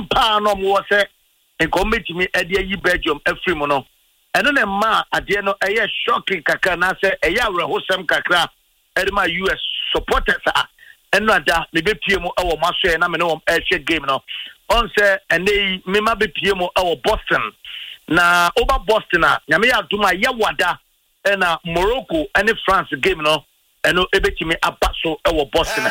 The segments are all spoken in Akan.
pa no mo say enko metimi e de yi Belgium afri mo no eno ne ma ade no eye shocking kakra na say eya rehosem kakra edema US supporters eno ada me be pie mo e wo maso e na me no e game no on say ene me ma be pie mo e wo Boston na over Boston nyame ya duma ye wada na Morocco and France game no eno ebetimi abaso e wo Boston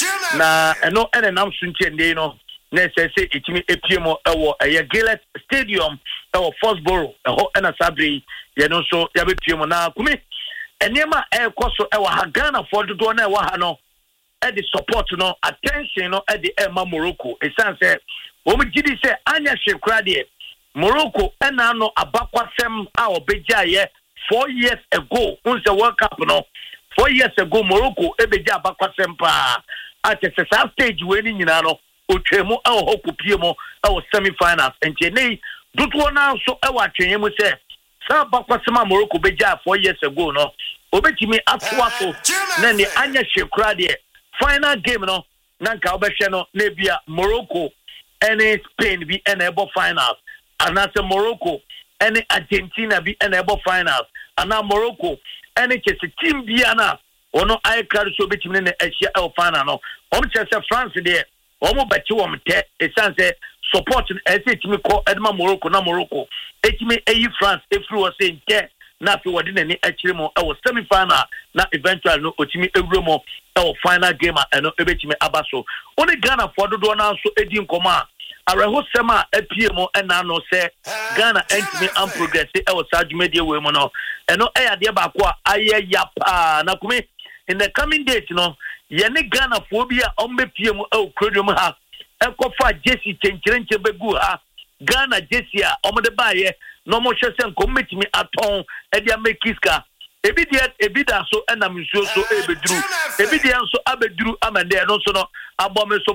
na eno ene nam suntie ndey no na say etimi epiemo e wo ye Gillette Stadium e wo Foxborough e ho na sabri ye no so ya bepiemo na kumi enema e koso e wo ha Ghana for do na e wo ha no e the support no attention no e the Emma Morocco e say wo mu gidi say anya hwekra de Morocco ena no abakwasem a obegya ye 4 years ago unse World Cup no 4 years ago Morocco ebegya abakwasem pa at the stage we ni nyina no otwemu e ho kopie mo e semi finals enti nei duto na so e wa twenye mu se sa abakwasem a Morocco begya 4 years ago no obetimi atoa so na ni anya hwekra de final game no nanka obehwe no na bia Morocco any Spain be enable finals and as Morocco any Argentina be enable finals and now Morocco any team biana ono I carry so between the Asia final no France there omo beti wo mte e say support e say timi call Edma Morocco na Morocco e timi e France e free was say nke na fi wodi na ni akire mo e semi final na eventual no otimi ewro mo e final game eno e betimi abaso only Ghana for do na so edi nkoma areho sema epiemo ena no se Ghana entimi am progress e sajumedie we mo no eno e ade ba ko aye yapa na kumi in the coming days no ye ne Ghana fo bi a ombepiemo e krodom ha e kofa Jesse chenchirenche begu ha Ghana Jesse a omde baaye no mo hwese nkometimi aton e dia mekiska ebida so enam nsuo so ebeduru ebidia so abeduru amande no so no abomeso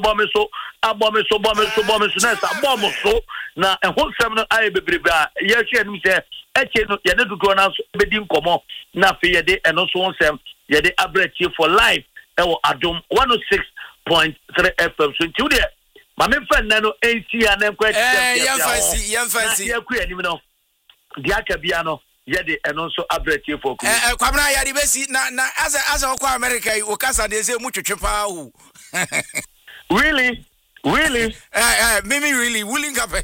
na sa abomoso na ehon sem no aye bebrebe ye hwe anim se eche no ye ne dodo na so ebedi nkomo na fe ye de eno so onsem ye de abrachie for life e wo adom 106.3 FM so nti de ma me fa na no NC ya na kwa yemfansi ya ku anim no dia ka bia no yede eno so abrachie for ku kwabna ya di besi na as okwa America o kasa de se mu twetwe pa hu really Mimi really willing carpet.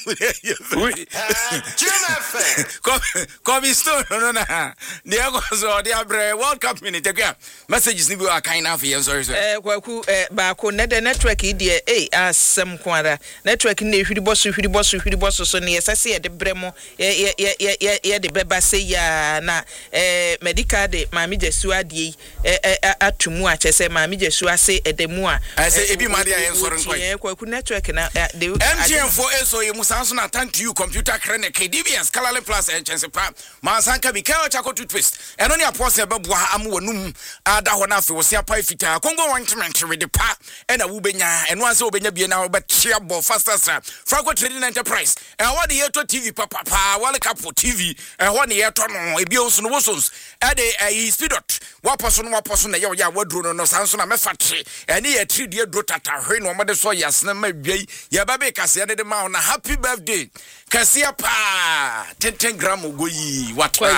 Come stone no na. Dia go so dia bre World Cup minute again. Messages ni bi wa kind of here sorry sir. Kwaku ba ko na the network die asem kwara. Network na hwiri boso so na yesase ye de bre mo ye de beba se ya na medical de mami jesu adie atumu a chese mami jesu ase edemu a. Ase ebi ma dia yen sorry kwaku network na they MTN for eso ye musanso na thank you computer crane KDBS Kalale Plus and Chance pa mansanka bi kawo chako toothpaste eno ne apose beboa am wanum ada ho na afi wo sia pa fita kongo ointment with the pa ena wo benya eno anse wo benya bie na wo betia bo faster sir Franco Trading Enterprise e wo de yeto TV papa World Cup for TV e ho ne yeto no ebi onso no wosons e de speedot waposo na ye ya waduro no sanso na mefatre ene ye 3 die dro tata hwe no mo de so yasna ma dwai ya babe kase de ma na happy birthday kase pa 10 gram ogoyi watwa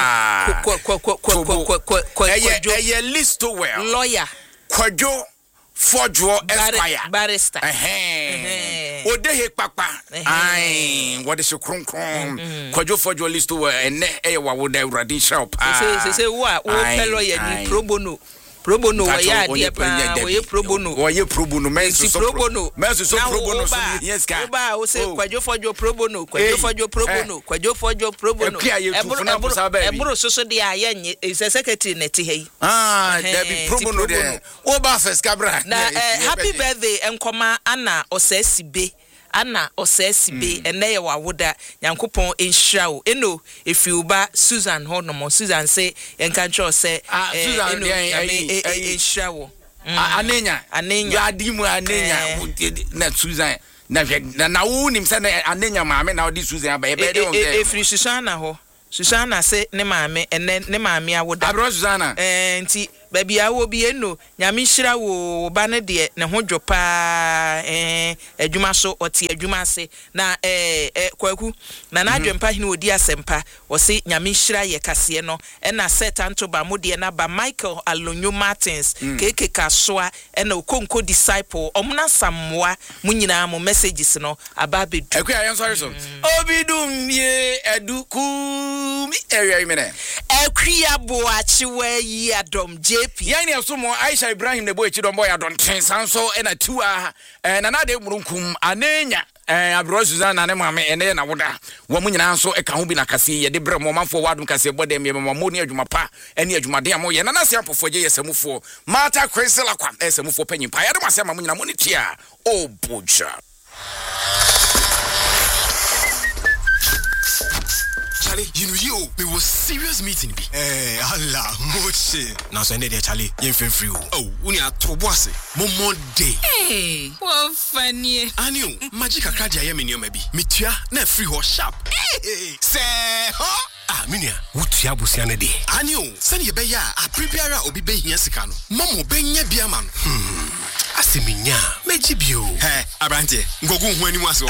ye list to well lawyer Kwadwo Fojo Esquire barrister odehe papa ai what is kronkron Kwadwo Fojo list to well ene e wa wo da urade shop say wo lawyer ni pro bono ya dia pa we pro bono menso so pro bono so yes ka ba o say Kwadwo Fojo pro bono Kwadwo Fojo pro bono ebro so de aye is secretary neti hei there be pro bono there o ba first cabra na happy birthday enkoma ana osasibe ene ye wawoda Nyankopon enhira eno efiuba Susan honomo Susan say enkancho say Susan enhira wo anenya yadimu anenya na Susan na wo nim say na anenya maame na odi Susan ba ebe de on efiri Susana say ne maame ene ne maame awoda abro Susana nti baby a wo bi eno nyame hyira wo ba ne de ne ho dwo pa adwuma so oti adwuma ase na kwaku na adwempa hene odi asempa wo se nyame hyira ye kase no na set antoba mo de na ba Michael Alonyo Martins keke kasoa na okonko disciple omna sammoa munyina mo messages no aba bedu akwa yan sorry so obidum ye eduku mi area imene akwa boachiwa yi adom JP yani asomo Aisha Ibrahim ne boy chidom boy adon sanso na tua na na de murunkum anenya abro Susanna ne mame ene na woda wo munyina nso eka ho bi na kase ye de brem manfo wadum kase bodem ye mamo ne adwuma pa ene adwuma de amo ye na se apofo je yesamufo mata Chrisela kwa esamufo panyimpa ya de masema munyina mo ne tia o boja Charlie, you know you, we was serious meeting be. Allah, moche. Now so there Charlie, you free. Oh, we are to boss. Momo day. Hey, what funny. Anu, magic akadia ye minyo maybe. Mitua na free ho sharp. Hey, say ho. Ah, minia, wutia busiane de. Anu, send ye be ya, a prepare obi be hia sika no. Mamo be nya bia man. Asiminya, mejibio. Hey, abrante, ngogu ho ani waso.